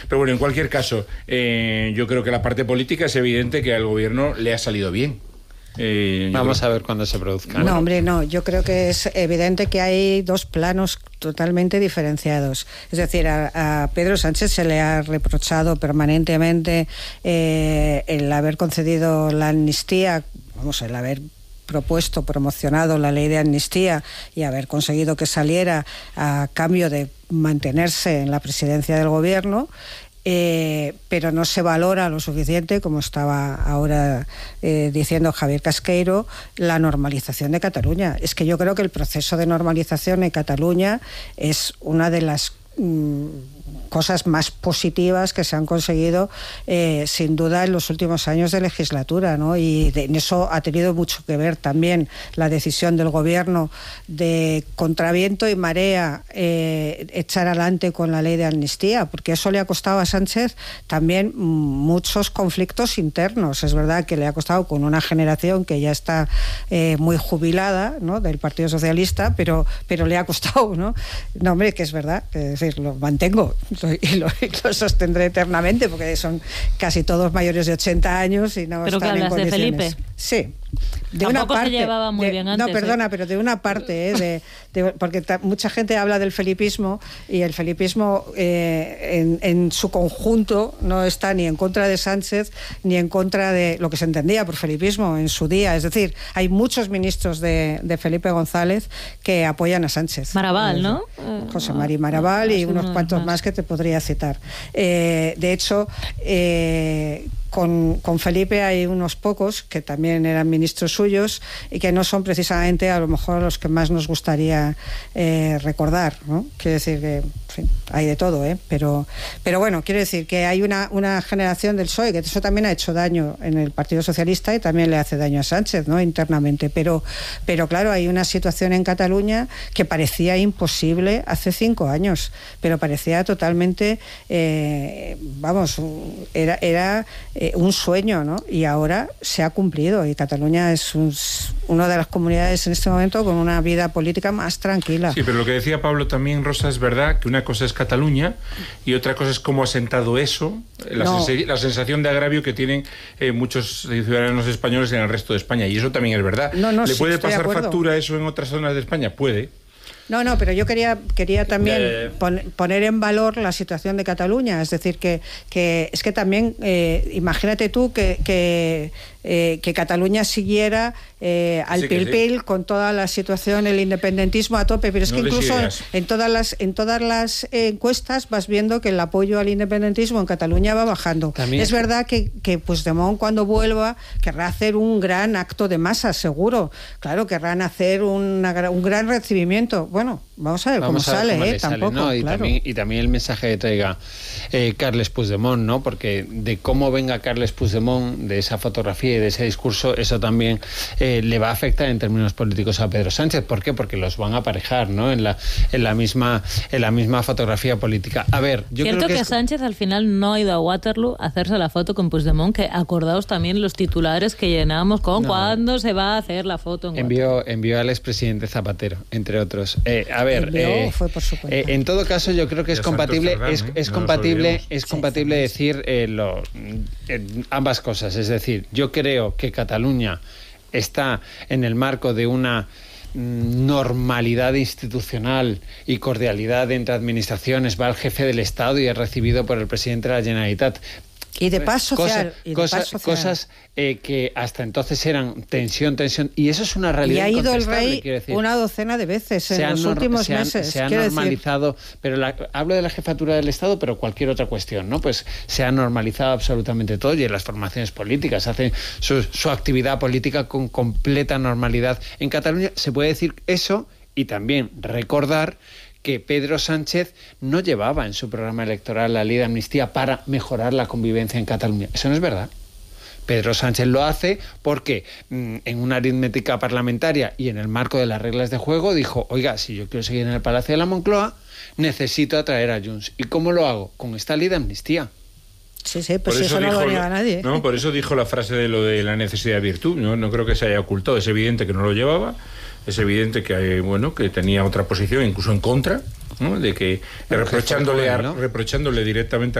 Pero bueno, en cualquier caso, yo creo que la parte política es evidente que al gobierno le ha salido bien. Vamos a ver cuándo se produzca. No, hombre, no. Yo creo que es evidente que hay dos planos totalmente diferenciados. Es decir, a Pedro Sánchez se le ha reprochado permanentemente el haber concedido la amnistía, el haber promocionado la ley de amnistía y haber conseguido que saliera a cambio de mantenerse en la presidencia del gobierno. Pero no se valora lo suficiente, como estaba ahora diciendo Javier Casqueiro, la normalización de Cataluña. Es que yo creo que el proceso de normalización en Cataluña es una de las cosas más positivas que se han conseguido sin duda en los últimos años de legislatura, ¿no? Y en eso ha tenido mucho que ver también la decisión del gobierno de contra viento y marea echar adelante con la ley de amnistía, porque eso le ha costado a Sánchez también muchos conflictos internos. Es verdad que le ha costado con una generación que ya está muy jubilada, ¿no?, del Partido Socialista, pero le ha costado, ¿no? No, hombre, que es verdad, es decir, lo mantengo y lo sostendré eternamente, porque son casi todos mayores de 80 años y no están en condiciones. ¿Pero qué hablas de Felipe? Sí. De una parte, se llevaba muy bien antes. No, perdona, pero de una parte, porque mucha gente habla del felipismo y el felipismo en su conjunto no está ni en contra de Sánchez ni en contra de lo que se entendía por felipismo en su día. Es decir, hay muchos ministros de Felipe González que apoyan a Sánchez. Marabal, ¿no? José María Marabal y unos cuantos más que te podría citar. De hecho, con Felipe hay unos pocos que también eran ministros suyos y que no son precisamente a lo mejor los que más nos gustaría recordar, ¿no? Quiero decir que, en fin, hay de todo, pero bueno, quiero decir que hay una generación del PSOE que eso también ha hecho daño en el Partido Socialista y también le hace daño a Sánchez, ¿no?, internamente, pero claro, hay una situación en Cataluña que parecía imposible hace 5 años, pero parecía totalmente era un sueño, ¿no? Y ahora se ha cumplido y Cataluña es una de las comunidades en este momento con una vida política más tranquila. Sí, pero lo que decía Pablo también, Rosa, es verdad que una cosa es Cataluña y otra cosa es cómo ha sentado eso, la sensación de agravio que tienen muchos ciudadanos españoles en el resto de España, y eso también es verdad. ¿Le puede pasar factura eso en otras zonas de España? Puede. No, pero yo quería también poner en valor la situación de Cataluña, es decir, que es que también, imagínate tú que Cataluña siguiera al pil con toda la situación, el independentismo a tope, pero es que incluso en todas las encuestas vas viendo que el apoyo al independentismo en Cataluña va bajando. También es verdad que Puigdemont, cuando vuelva, querrá hacer un gran acto de masa, seguro. Claro, querrán hacer un gran recibimiento. Bueno, vamos a ver cómo sale, tampoco, ¿no? Y, claro. también el mensaje que traiga Carles Puigdemont, ¿no? Porque de cómo venga Carles Puigdemont, de esa fotografía y de ese discurso, eso también le va a afectar en términos políticos a Pedro Sánchez. ¿Por qué? Porque los van a aparejar, ¿no?, en la misma fotografía política. A ver, yo Cierto creo que Sánchez al final no ha ido a Waterloo a hacerse la foto con Puigdemont, que acordaos también los titulares que llenábamos con ¿cuándo se va a hacer la foto en Waterloo? Envió al expresidente Zapatero, entre otros. A ver, fue por su cuenta. En todo caso, yo creo que es compatible, es compatible decir ambas cosas. Es decir, yo creo que Cataluña está en el marco de una normalidad institucional y cordialidad entre administraciones. Va el jefe del Estado y es recibido por el presidente de la Generalitat. Y de paz social. Cosas que hasta entonces eran tensión, y eso es una realidad. Y ha ido el rey una docena de veces en los últimos meses. Se ha normalizado, pero hablo de la jefatura del Estado, pero cualquier otra cuestión, ¿no? Pues se ha normalizado absolutamente todo, y en las formaciones políticas hacen su actividad política con completa normalidad. En Cataluña se puede decir eso, y también recordar que Pedro Sánchez no llevaba en su programa electoral la ley de amnistía para mejorar la convivencia en Cataluña. Eso no es verdad. Pedro Sánchez lo hace porque en una aritmética parlamentaria y en el marco de las reglas de juego dijo: oiga, si yo quiero seguir en el Palacio de la Moncloa, necesito atraer a Junts. ¿Y cómo lo hago? Con esta ley de amnistía. Sí, pues eso no lo niega nadie. No, por eso dijo la frase de lo de la necesidad de virtud. No creo que se haya ocultado. Es evidente que no lo llevaba. Es evidente que que tenía otra posición, incluso en contra, ¿no?, de que reprochándole directamente